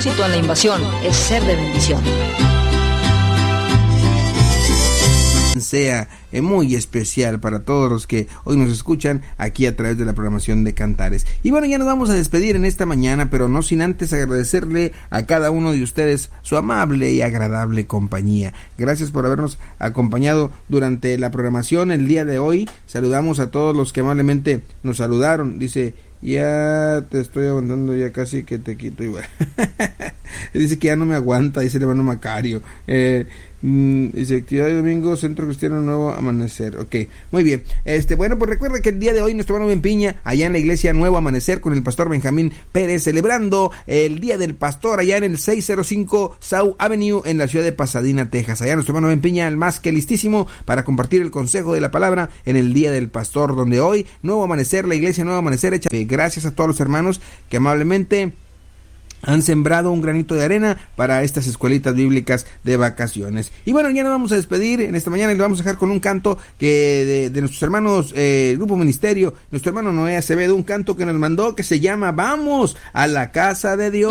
propósito en la invasión es ser de bendición. Sea muy especial para todos los que hoy nos escuchan aquí a través de la programación de Cantares. Y bueno, ya nos vamos a despedir en esta mañana, pero no sin antes agradecerle a cada uno de ustedes su amable y agradable compañía. Gracias por habernos acompañado durante la programación el día de hoy. Saludamos a todos los que amablemente nos saludaron. Dice: ya te estoy aguantando, ya casi que te quito. Igual. Dice que ya no me aguanta, dice el hermano Macario. Dice: actividad de domingo, Centro Cristiano Nuevo Amanecer. Ok, muy bien. Bueno, pues recuerda que el día de hoy nuestro hermano Ben Piña, allá en la iglesia Nuevo Amanecer, con el pastor Benjamín Pérez, celebrando el Día del Pastor, allá en el 605 South Avenue, en la ciudad de Pasadena, Texas. Allá nuestro hermano Ben Piña, el más que listísimo para compartir el consejo de la palabra en el Día del Pastor, donde hoy Nuevo Amanecer, la iglesia Nuevo Amanecer, gracias a todos los hermanos que amablemente han sembrado un granito de arena para estas escuelitas bíblicas de vacaciones. Y bueno, ya nos vamos a despedir en esta mañana y lo vamos a dejar con un canto que de nuestros hermanos Grupo Ministerio, nuestro hermano Noé Acevedo, un canto que nos mandó que se llama Vamos a la Casa de Dios.